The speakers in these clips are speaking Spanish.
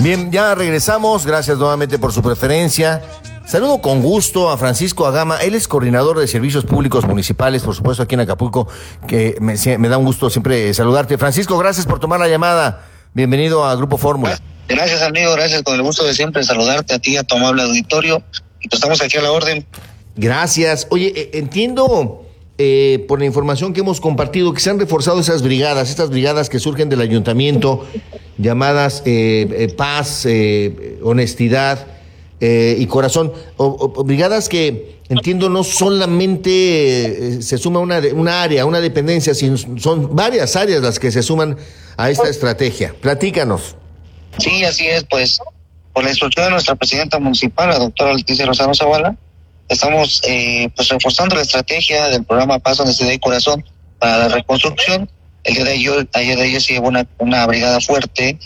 Bien, ya regresamos. Gracias nuevamente por su preferencia. Saludo con gusto a Francisco Agama. Él es coordinador de servicios públicos municipales, por supuesto, aquí en Acapulco, que me da un gusto siempre saludarte. Francisco, gracias por tomar la llamada. Bienvenido a Grupo Fórmula. Gracias, amigo. Gracias, con el gusto de siempre saludarte a ti, a tu amable auditorio. Y pues estamos aquí a la orden. Gracias. Oye, entiendo por la información que hemos compartido que se han reforzado estas brigadas que surgen del ayuntamiento, llamadas Paz, Honestidad y Corazón, o brigadas que entiendo no solamente se suma una área, una dependencia, sino son varias áreas las que se suman a esta estrategia. Platícanos. Sí, así es, pues por la instrucción de nuestra presidenta municipal, la doctora Leticia Lozano Zavala, estamos pues reforzando la estrategia del programa Paz, Honestidad y Corazón para la reconstrucción. El día de ayer se llevó una brigada fuerte,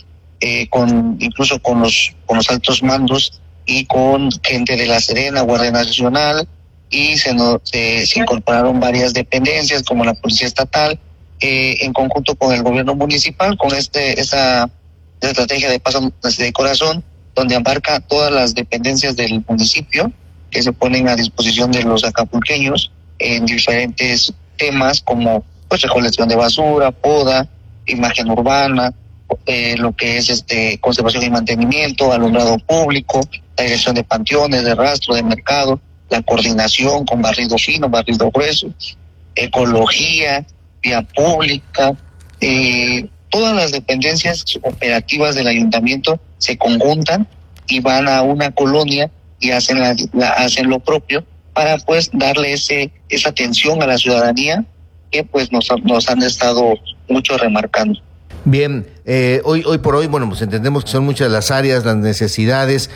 incluso con los altos mandos y con gente de la Serena, Guardia Nacional, y se incorporaron varias dependencias como la Policía Estatal, en conjunto con el gobierno municipal, con esa estrategia de Paz, Honestidad y Corazón, donde abarca todas las dependencias del municipio que se ponen a disposición de los acapulqueños en diferentes temas como pues recolección de basura, poda, imagen urbana, lo que es conservación y mantenimiento, alumbrado público, la dirección de panteones, de rastro, de mercado, la coordinación con barrido fino, barrido grueso, ecología, vía pública, todas las dependencias operativas del ayuntamiento se conjuntan y van a una colonia y hacen lo propio para pues darle esa atención a la ciudadanía que pues nos han estado mucho remarcando. Bien, hoy por hoy, bueno, pues entendemos que son muchas las áreas, las necesidades,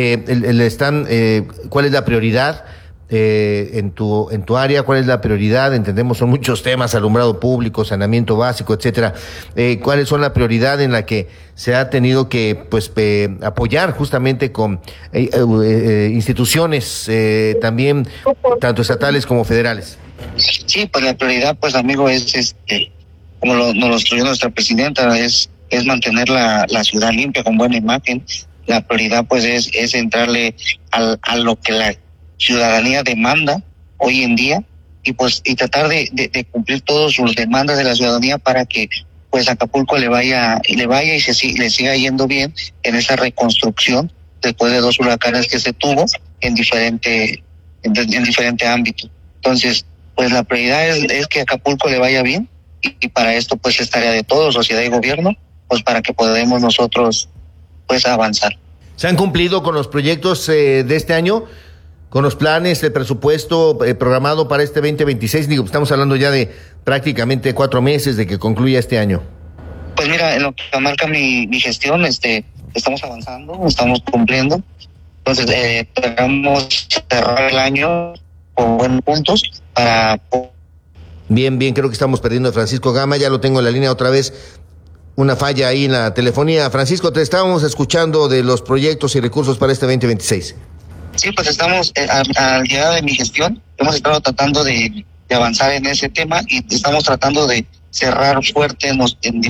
¿cuál es la prioridad en tu área? ¿Cuál es la prioridad? Entendemos son muchos temas, alumbrado público, saneamiento básico, etcétera. ¿Cuáles son la prioridad en la que se ha tenido que apoyar justamente con instituciones también, tanto estatales como federales? Sí, pues la prioridad, pues amigo, es como nos lo instruyó nuestra presidenta, es mantener la ciudad limpia con buena imagen. La prioridad pues es entrarle a lo que la ciudadanía demanda hoy en día y tratar de cumplir todas sus demandas de la ciudadanía para que pues Acapulco le vaya y le siga yendo bien en esa reconstrucción después de 2 huracanes que se tuvo en diferente ámbito. Entonces, pues la prioridad es que Acapulco le vaya bien y para esto pues es tarea de todos, sociedad y gobierno, pues para que podamos nosotros pues avanzar. ¿Se han cumplido con los proyectos de este año? ¿Con los planes de presupuesto programado para este 2026? Digo, estamos hablando ya de prácticamente 4 meses de que concluya este año. Pues mira, en lo que marca mi gestión, estamos avanzando, estamos cumpliendo. Entonces, esperamos cerrar el año con buenos puntos para... Bien, creo que estamos perdiendo a Francisco Gama, ya lo tengo en la línea otra vez. Una falla ahí en la telefonía. Francisco, te estábamos escuchando de los proyectos y recursos para este 2026. Sí, pues estamos, al llegar de mi gestión, hemos estado tratando de avanzar en ese tema y estamos tratando de cerrar fuerte en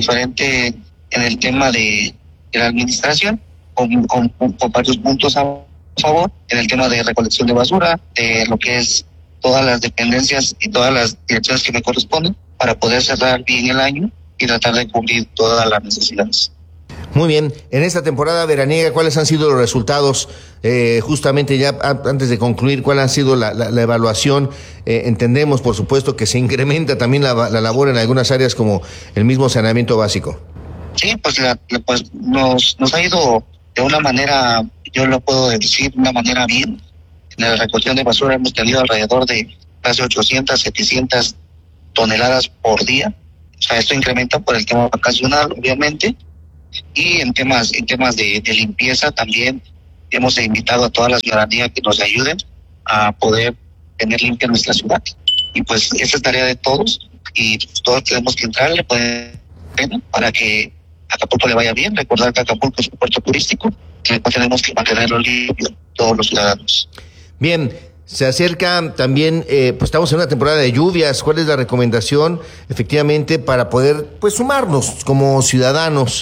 el tema de la administración, con varios puntos a favor, en el tema de recolección de basura, de lo que es todas las dependencias y todas las direcciones que me corresponden, para poder cerrar bien el año y tratar de cubrir todas las necesidades. Muy bien, en esta temporada veraniega, ¿cuáles han sido los resultados? Justamente ya antes de concluir, ¿cuál ha sido la evaluación? Entendemos, por supuesto, que se incrementa también la labor en algunas áreas como el mismo saneamiento básico. Sí, pues nos ha ido de una manera, yo lo puedo decir, de una manera bien. En la recolección de basura hemos tenido alrededor de casi 800, 700 toneladas por día. O sea, esto incrementa por el tema vacacional, obviamente. Y en temas de limpieza también hemos invitado a toda la ciudadanía que nos ayuden a poder tener limpia nuestra ciudad. Y pues esa es tarea de todos y todos tenemos que entrarle para que a Acapulco le vaya bien. Recordar que Acapulco es un puerto turístico que tenemos que mantenerlo limpio todos los ciudadanos. Bien, se acerca también, pues estamos en una temporada de lluvias. ¿Cuál es la recomendación efectivamente para poder pues sumarnos como ciudadanos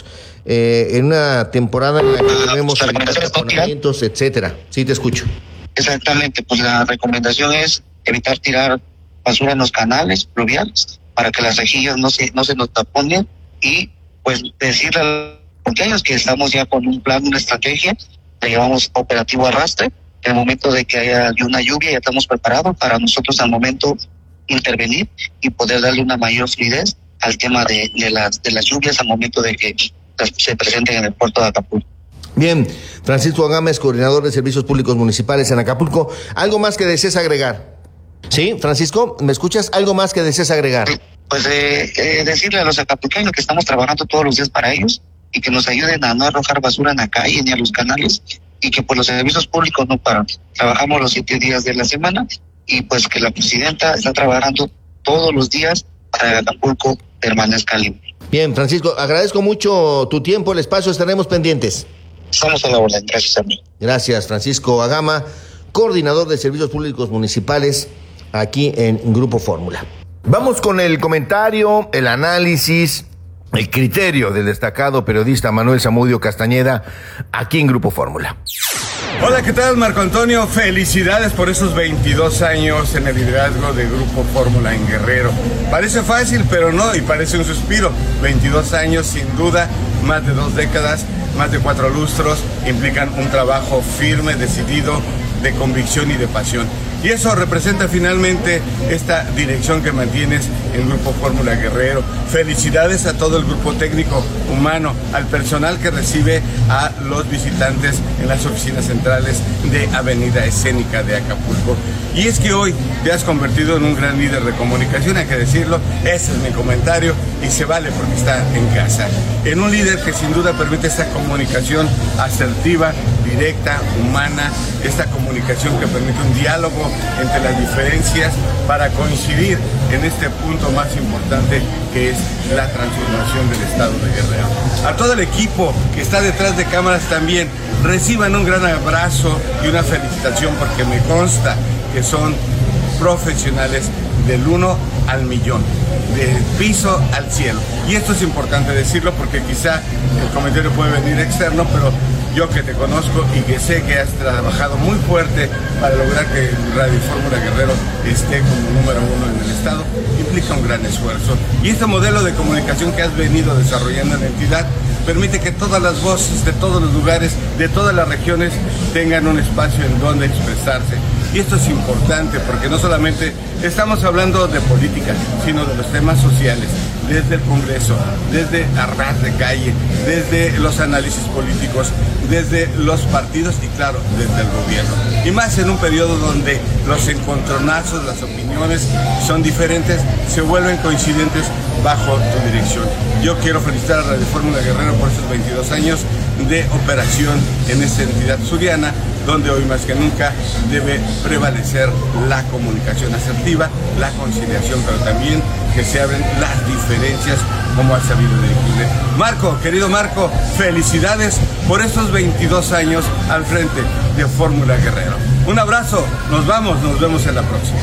en una temporada en la que debemos evitar taponamientos, etcétera. Sí, te escucho. Exactamente, pues la recomendación es evitar tirar basura en los canales pluviales para que las rejillas no se nos taponen, y pues decirle a los pequeños que estamos ya con un plan, una estrategia, le llamamos operativo arrastre. En el momento de que haya una lluvia ya estamos preparados para nosotros al momento intervenir y poder darle una mayor fluidez al tema de las lluvias al momento de que se presenten en el puerto de Acapulco. Bien, Francisco Agama es coordinador de Servicios Públicos Municipales en Acapulco. ¿Algo más que desees agregar? Sí, Francisco, ¿me escuchas? ¿Algo más que desees agregar? Pues decirle a los acapulqueños que estamos trabajando todos los días para ellos y que nos ayuden a no arrojar basura en la calle ni a los canales, y que pues los servicios públicos no paran. Trabajamos los 7 días de la semana y pues que la presidenta está trabajando todos los días para que Acapulco permanezca libre. Bien, Francisco, agradezco mucho tu tiempo, el espacio, estaremos pendientes. Estamos a la orden, gracias a mí. Gracias, Francisco Agama, coordinador de Servicios Públicos Municipales aquí en Grupo Fórmula. Vamos con el comentario, el análisis, el criterio del destacado periodista Manuel Zamudio Castañeda aquí en Grupo Fórmula. Hola, ¿qué tal, Marco Antonio? Felicidades por esos 22 años en el liderazgo de Grupo Fórmula en Guerrero. Parece fácil, pero no, y parece un suspiro. 22 años, sin duda, más de 2 décadas, más de 4 lustros, implican un trabajo firme, decidido, de convicción y de pasión. Y eso representa finalmente esta dirección que mantienes en Grupo Fórmula Guerrero. Felicidades a todo el grupo técnico humano, al personal que recibe a los visitantes en las oficinas centrales de Avenida Escénica de Acapulco. Y es que hoy te has convertido en un gran líder de comunicación, hay que decirlo, ese es mi comentario y se vale porque está en casa. En un líder que sin duda permite esta comunicación asertiva, directa, humana, esta comunicación que permite un diálogo entre las diferencias para coincidir en este punto más importante que es la transformación del estado de Guerrero. A todo el equipo que está detrás de cámaras también, reciban un gran abrazo y una felicitación porque me consta que son profesionales del 1 al millón, del piso al cielo. Y esto es importante decirlo porque quizá el comentario puede venir externo, pero yo que te conozco y que sé que has trabajado muy fuerte para lograr que Radio Fórmula Guerrero esté como número 1 en el estado, implica un gran esfuerzo. Y este modelo de comunicación que has venido desarrollando en la entidad permite que todas las voces de todos los lugares, de todas las regiones, tengan un espacio en donde expresarse. Y esto es importante porque no solamente estamos hablando de política, sino de los temas sociales, desde el Congreso, desde a ras de calle, desde los análisis políticos, desde los partidos y claro, desde el gobierno. Y más en un periodo donde los encontronazos, las opiniones son diferentes, se vuelven coincidentes bajo tu dirección. Yo quiero felicitar a Radio Fórmula Guerrero por esos 22 años de operación en esta entidad suriana, donde hoy más que nunca debe prevalecer la comunicación asertiva, la conciliación, pero también que se abren las diferencias como ha sabido dirigirle. Marco, querido Marco, felicidades por estos 22 años al frente de Fórmula Guerrero. Un abrazo, nos vemos en la próxima.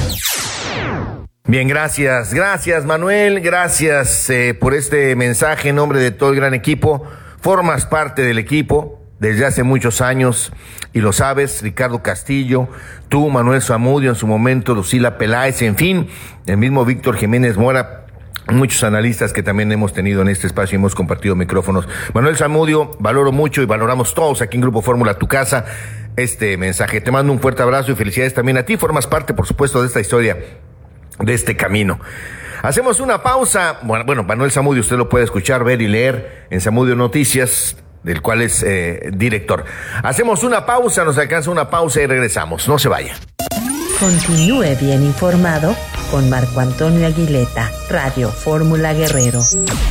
Bien, gracias Manuel, gracias por este mensaje en nombre de todo el gran equipo. Formas parte del equipo desde hace muchos años y lo sabes, Ricardo Castillo, tú, Manuel Zamudio en su momento, Lucila Peláez, en fin, el mismo Víctor Jiménez Mora, muchos analistas que también hemos tenido en este espacio y hemos compartido micrófonos. Manuel Zamudio, valoro mucho y valoramos todos aquí en Grupo Fórmula, tu casa, este mensaje. Te mando un fuerte abrazo y felicidades también a ti, formas parte, por supuesto, de esta historia, de este camino. Hacemos una pausa. Bueno, Manuel Zamudio usted lo puede escuchar, ver y leer en Zamudio Noticias, del cual es director. Hacemos una pausa, nos alcanza una pausa y regresamos. No se vaya. Continúe bien informado con Marco Antonio Aguileta, Radio Fórmula Guerrero.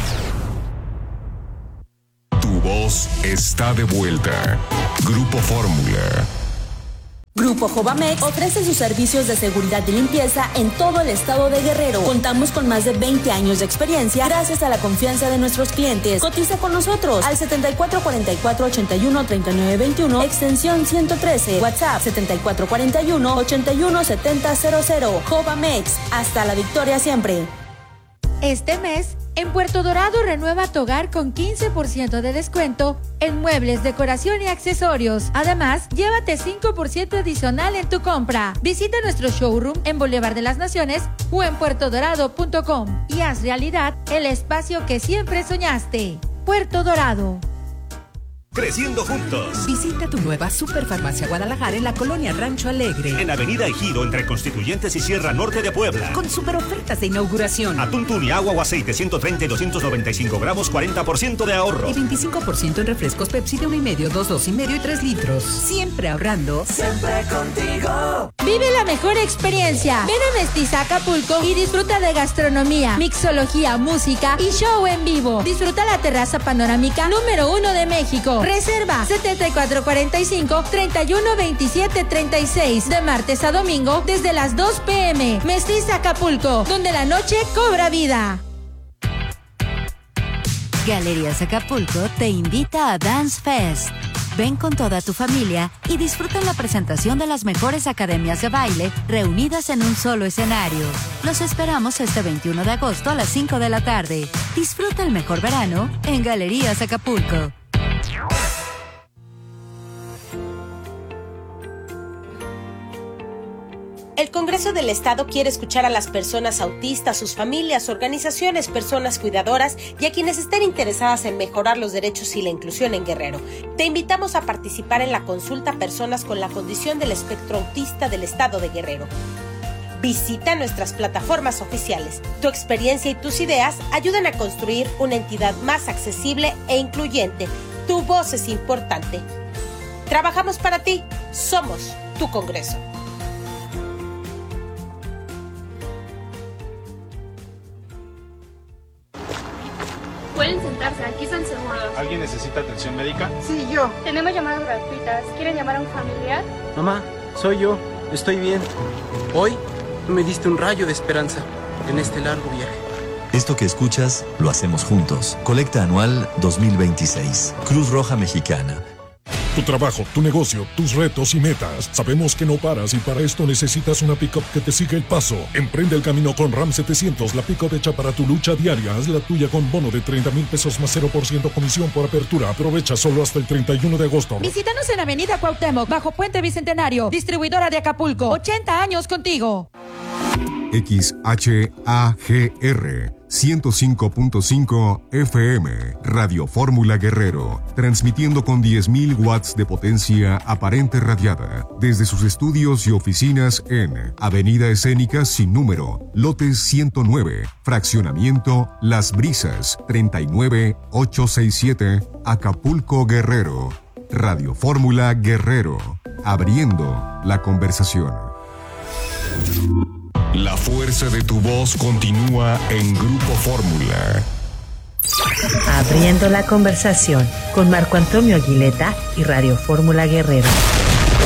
Tu voz está de vuelta. Grupo Fórmula. Grupo Jovamex ofrece sus servicios de seguridad y limpieza en todo el estado de Guerrero. Contamos con más de 20 años de experiencia gracias a la confianza de nuestros clientes. Cotiza con nosotros al 7444-813921, extensión 113, WhatsApp 7441-817000. Jovamex, hasta la victoria siempre. Este mes, En Puerto Dorado renueva tu hogar con 15% de descuento en muebles, decoración y accesorios. Además, llévate 5% adicional en tu compra. Visita nuestro showroom en Boulevard de las Naciones o en puertodorado.com y haz realidad el espacio que siempre soñaste. Puerto Dorado. Creciendo juntos. Visita tu nueva Superfarmacia Guadalajara en la colonia Rancho Alegre. En Avenida Ejido, entre Constituyentes y Sierra Norte de Puebla. Con super ofertas de inauguración. Atún tuni, agua o aceite, 130 y 295 gramos, 40% de ahorro. Y 25% en refrescos Pepsi de 1,5, 2, 2,5 y 3 litros. Siempre ahorrando. Siempre contigo. Vive la mejor experiencia. Ven a Mestiza Acapulco y disfruta de gastronomía, mixología, música y show en vivo. Disfruta la terraza panorámica número 1 de México. Reserva 7445-312736 de martes a domingo desde las 2 p.m. Mestiza Acapulco, donde la noche cobra vida. Galerías Acapulco te invita a Dance Fest. Ven con toda tu familia y disfruta la presentación de las mejores academias de baile reunidas en un solo escenario. Los esperamos este 21 de agosto a las 5 de la tarde. Disfruta el mejor verano en Galerías Acapulco. El Congreso del Estado quiere escuchar a las personas autistas, sus familias, organizaciones, personas cuidadoras y a quienes estén interesadas en mejorar los derechos y la inclusión en Guerrero. Te invitamos a participar en la consulta Personas con la Condición del Espectro Autista del Estado de Guerrero. Visita nuestras plataformas oficiales. Tu experiencia y tus ideas ayudan a construir una entidad más accesible e incluyente. Tu voz es importante. Trabajamos para ti. Somos tu Congreso. Pueden sentarse, aquí están seguros. ¿Alguien necesita atención médica? Sí, yo. Tenemos llamadas gratuitas. ¿Quieren llamar a un familiar? Mamá, soy yo. Estoy bien. Hoy me diste un rayo de esperanza en este largo viaje. Esto que escuchas, lo hacemos juntos. Colecta anual 2026. Cruz Roja Mexicana. Tu trabajo, tu negocio, tus retos y metas. Sabemos que no paras y para esto necesitas una pick-up que te siga el paso. Emprende el camino con Ram 700, la pick-up hecha para tu lucha diaria. Haz la tuya con bono de 30,000 pesos más 0% comisión por apertura. Aprovecha solo hasta el 31 de agosto. Visítanos en Avenida Cuauhtémoc, bajo Puente Bicentenario. Distribuidora de Acapulco. 80 años contigo. XHAGR 105.5 FM, Radio Fórmula Guerrero, transmitiendo con 10.000 watts de potencia aparente radiada, desde sus estudios y oficinas en Avenida Escénica sin número, lote 109, fraccionamiento Las Brisas, 39867, Acapulco, Guerrero. Radio Fórmula Guerrero, abriendo la conversación. La fuerza de tu voz continúa en Grupo Fórmula. Abriendo la conversación con Marco Antonio Aguileta y Radio Fórmula Guerrero.